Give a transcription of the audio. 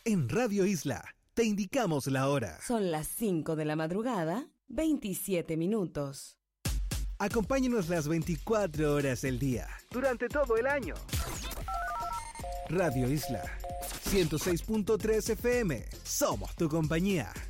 En Radio Isla te indicamos la hora. Son las 5 de la madrugada, 27 minutos. Acompáñanos las 24 horas del día, durante todo el año. Radio Isla 106.3 FM. Somos tu compañía.